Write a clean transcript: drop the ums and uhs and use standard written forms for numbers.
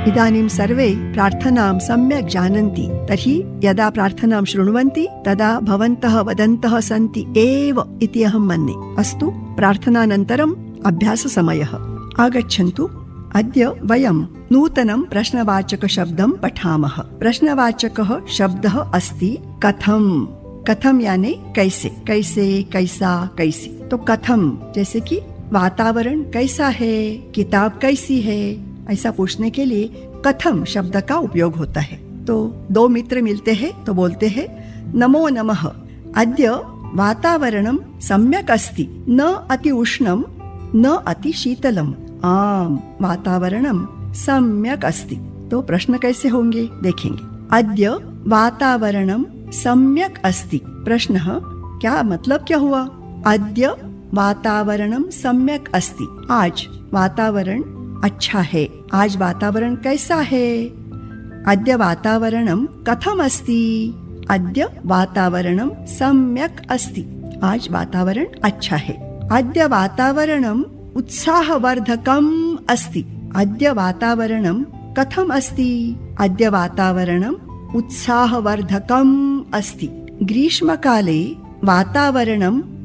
इदानीं सर्वे प्रार्थनां सम्यक् जानन्ति, तर्हि यदा प्रार्थनां शृण्वन्ति तदा भवन्तः वदन्तः सन्ति एव इति अहं मन्ये। अस्तु, प्रार्थनानन्तरम् अभ्याससमयः आगच्छन्तु। अद्य वयं नूतनं प्रश्नवाचकशब्दं पठामः। प्रश्नवाचकः शब्दः अस्ति कथं। कथम यानी कैसे, कैसे, कैसा, कैसी। तो कथम जैसे कि वातावरण कैसा है, किताब कैसी है, ऐसा पूछने के लिए कथम शब्द का उपयोग होता है। तो दो मित्र मिलते हैं तो बोलते हैं नमो नमः, अद्य वातावरणं सम्यक् अस्ति, न अति उष्णं न अति शीतलम्, आम वातावरणं सम्यक् अस्ति। तो प्रश्न कैसे होंगे देखेंगे। अद्य वातावरणं सम्यक् अस्ति। प्रश्न क्या मतलब क्या हुआ? अद्य वातावरणं सम्यक् अस्ति, आज वातावरण अच्छा है। आज वातावरण कैसा है? अद्य वातावरणं कथम अस्ति? अद्य वातावरणं सम्यक् अस्ति, आज वातावरण अच्छा है। अद्य वातावरणं उत्साहवर्धकम् अस्ति। अद्य वातावरणं कथम अस्ति? अद्य वातावरणं उत्साहवर्धकम् अस्ति। ग्रीष्मकाले वातावरणं